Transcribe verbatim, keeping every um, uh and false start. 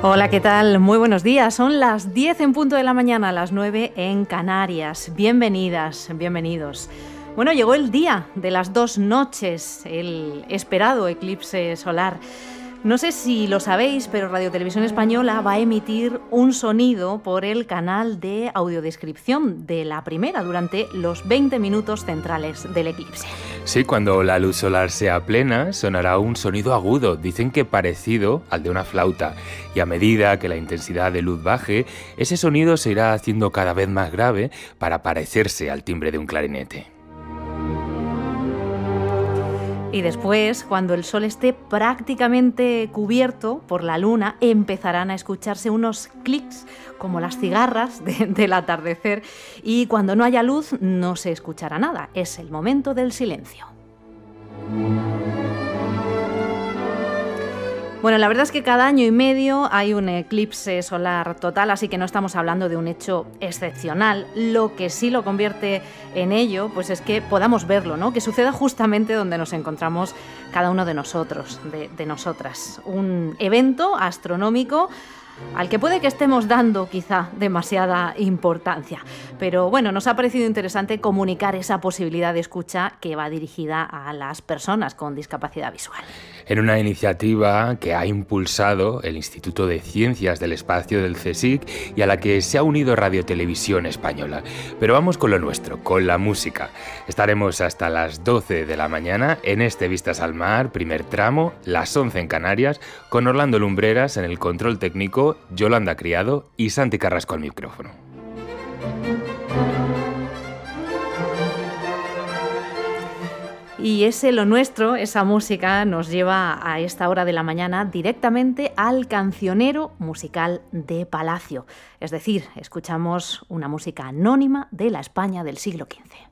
Hola, ¿qué tal? Muy buenos días. Son las diez en punto de la mañana, las nueve en Canarias. Bienvenidas, bienvenidos. Bueno, llegó el día de las dos noches, el esperado eclipse solar. No sé si lo sabéis, pero Radio Televisión Española va a emitir un sonido por el canal de audiodescripción de la primera durante los veinte minutos centrales del eclipse. Sí, cuando la luz solar sea plena, sonará un sonido agudo, dicen que parecido al de una flauta. Y a medida que la intensidad de luz baje, ese sonido se irá haciendo cada vez más grave para parecerse al timbre de un clarinete. Y después, cuando el sol esté prácticamente cubierto por la luna, empezarán a escucharse unos clics como las cigarras de, del atardecer, y cuando no haya luz no se escuchará nada. Es el momento del silencio. Bueno, la verdad es que cada año y medio hay un eclipse solar total, así que no estamos hablando de un hecho excepcional. Lo que sí lo convierte en ello, pues es que podamos verlo, ¿no? Que suceda justamente donde nos encontramos cada uno de nosotros, de, de nosotras. Un evento astronómico al que puede que estemos dando quizá demasiada importancia. Pero bueno, nos ha parecido interesante comunicar esa posibilidad de escucha que va dirigida a las personas con discapacidad visual. En una iniciativa que ha impulsado el Instituto de Ciencias del Espacio del CSIC y a la que se ha unido Radio Televisión Española. Pero vamos con lo nuestro, con la música. Estaremos hasta las doce de la mañana en este Vistas al Mar, primer tramo, las once en Canarias, con Orlando Lumbreras en el control técnico, Yolanda Criado y Santi Carrasco al micrófono. Y ese lo nuestro, esa música, nos lleva a esta hora de la mañana directamente al cancionero musical de Palacio. Es decir, escuchamos una música anónima de la España del siglo quince.